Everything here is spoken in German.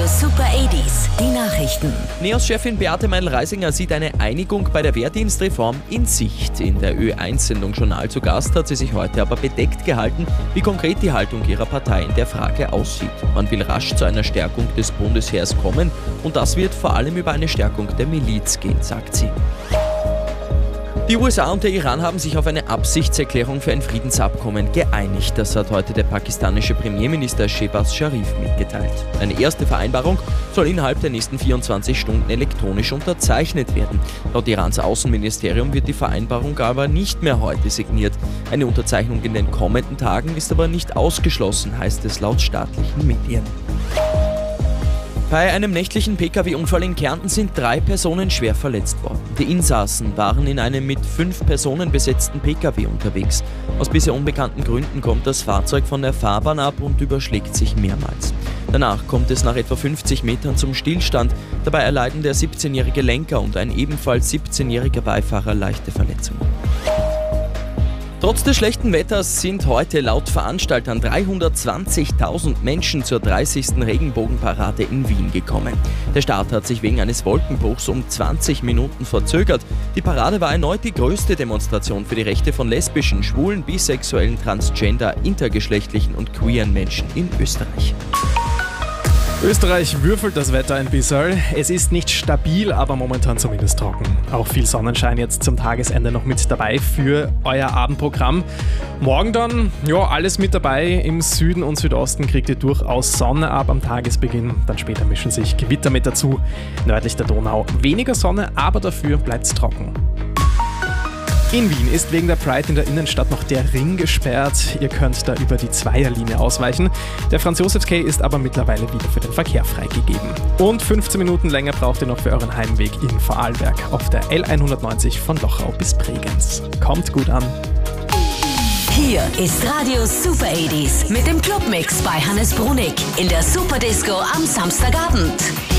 Super 80s, die Nachrichten. NEOS-Chefin Beate Meindl-Reisinger sieht eine Einigung bei der Wehrdienstreform in Sicht. In der Ö1-Sendung Journal zu Gast hat sie sich heute aber bedeckt gehalten, wie konkret die Haltung ihrer Partei in der Frage aussieht. Man will rasch zu einer Stärkung des Bundesheers kommen und das wird vor allem über eine Stärkung der Miliz gehen, sagt sie. Die USA und der Iran haben sich auf eine Absichtserklärung für ein Friedensabkommen geeinigt. Das hat heute der pakistanische Premierminister Shehbaz Sharif mitgeteilt. Eine erste Vereinbarung soll innerhalb der nächsten 24 Stunden elektronisch unterzeichnet werden. Laut Irans Außenministerium wird die Vereinbarung aber nicht mehr heute signiert. Eine Unterzeichnung in den kommenden Tagen ist aber nicht ausgeschlossen, heißt es laut staatlichen Medien. Bei einem nächtlichen Pkw-Unfall in Kärnten sind 3 Personen schwer verletzt worden. Die Insassen waren in einem mit 5 Personen besetzten Pkw unterwegs. Aus bisher unbekannten Gründen kommt das Fahrzeug von der Fahrbahn ab und überschlägt sich mehrmals. Danach kommt es nach etwa 50 Metern zum Stillstand. Dabei erleiden der 17-jährige Lenker und ein ebenfalls 17-jähriger Beifahrer leichte Verletzungen. Trotz des schlechten Wetters sind heute laut Veranstaltern 320.000 Menschen zur 30. Regenbogenparade in Wien gekommen. Der Start hat sich wegen eines Wolkenbruchs um 20 Minuten verzögert. Die Parade war erneut die größte Demonstration für die Rechte von lesbischen, schwulen, bisexuellen, transgender, intergeschlechtlichen und queeren Menschen in Österreich. Österreich würfelt das Wetter ein bisschen. Es ist nicht stabil, aber momentan zumindest trocken. Auch viel Sonnenschein jetzt zum Tagesende noch mit dabei für euer Abendprogramm. Morgen dann, alles mit dabei. Im Süden und Südosten kriegt ihr durchaus Sonne ab am Tagesbeginn. Dann später mischen sich Gewitter mit dazu. Nördlich der Donau weniger Sonne, aber dafür bleibt es trocken. In Wien ist wegen der Pride in der Innenstadt noch der Ring gesperrt. Ihr könnt da über die Zweierlinie ausweichen. Der Franz-Josefs-Quai ist aber mittlerweile wieder für den Verkehr freigegeben. Und 15 Minuten länger braucht ihr noch für euren Heimweg in Vorarlberg auf der L91 von Lochau bis Bregenz. Kommt gut an. Hier ist Radio Super 80s mit dem Clubmix bei Hannes Brunig in der Superdisco am Samstagabend.